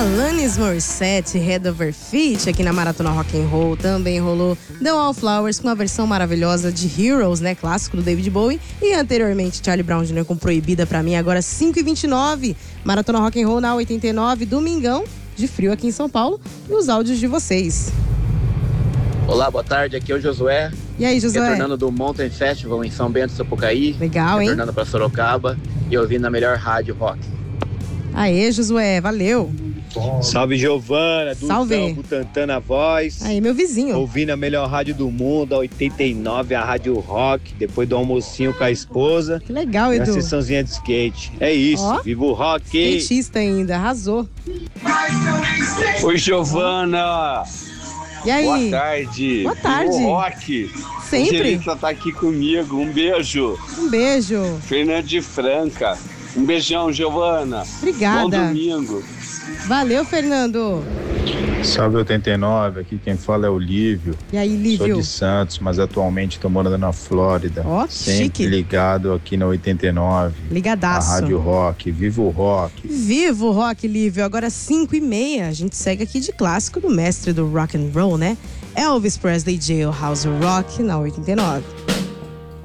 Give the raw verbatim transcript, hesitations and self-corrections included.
Alanis Morissette, Head Over Feet, aqui na Maratona Rock and Roll. Também rolou The Wallflowers com a versão maravilhosa de Heroes, né, clássico do David Bowie. E anteriormente Charlie Brown Júnior com Proibida Pra Mim, agora cinco e vinte e nove. Maratona Rock and Roll na oitenta e nove, domingão de frio aqui em São Paulo. E os áudios de vocês. Olá, boa tarde, aqui é o Josué. E aí, Josué? Retornando do Mountain Festival em São Bento, Sapucaí. Legal, hein? Retornando pra Sorocaba e ouvindo a melhor rádio rock. Aê, Josué, valeu. Salve, Giovana, do Salve. Butantã na voz. Aí, meu vizinho. Ouvindo a melhor rádio do mundo, a oitenta e nove, a Rádio Rock, depois do almocinho com a esposa. Que legal, e Edu. uma sessãozinha de skate. É isso, Ó, viva o rock! skatista ainda, arrasou. Oi, Giovana! E aí? Boa tarde! Boa tarde! Viva o rock! Sempre. A Angelita tá aqui comigo, um beijo! Um beijo! Fernando de Franca, um beijão, Giovana! Obrigada! Bom domingo! Valeu, Fernando! Salve oitenta e nove, aqui quem fala é o Lívio. E aí, Lívio? Sou de Santos, mas atualmente estou morando na Flórida. Ó, sempre chique. ligado aqui na oitenta e nove. Ligadaço. A Rádio Rock, viva o rock. Viva o rock, Lívio! Agora cinco e meia, a gente segue aqui de clássico do mestre do rock and roll, né? Elvis Presley, Jailhouse Rock, na oitenta e nove.